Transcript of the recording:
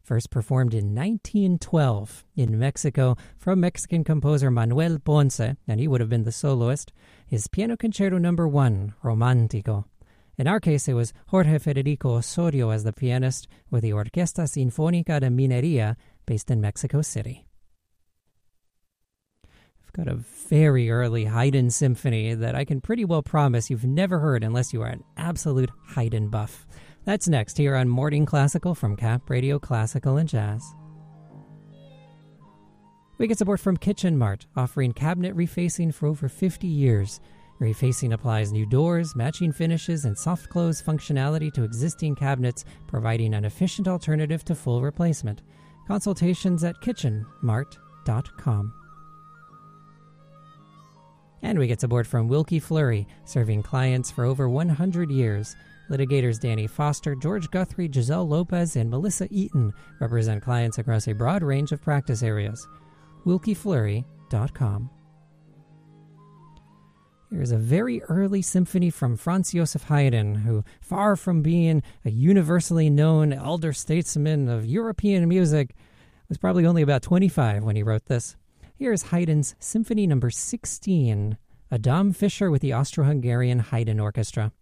first performed in 1912 in Mexico from Mexican composer Manuel Ponce, and he would have been the soloist, his Piano Concerto No. 1, Romantico. In our case, it was Jorge Federico Osorio as the pianist with the Orquesta Sinfónica de Minería, based in Mexico City. I've got a very early Haydn symphony that I can pretty well promise you've never heard unless you are an absolute Haydn buff. That's next here on Morning Classical from Cap Radio Classical and Jazz. We get support from Kitchen Mart, offering cabinet refacing for over 50 years. Refacing applies new doors, matching finishes, and soft close functionality to existing cabinets, providing an efficient alternative to full replacement. Consultations at kitchenmart.com. And we get support from Wilkie Fleury, serving clients for over 100 years. Litigators Danny Foster, George Guthrie, Giselle Lopez, and Melissa Eaton represent clients across a broad range of practice areas. WilkieFleury.com. Here's a very early symphony from Franz Joseph Haydn, who, far from being a universally known elder statesman of European music, was probably only about 25 when he wrote this. Here's Haydn's Symphony No. 16, Adam Fischer with the Austro-Hungarian Haydn Orchestra.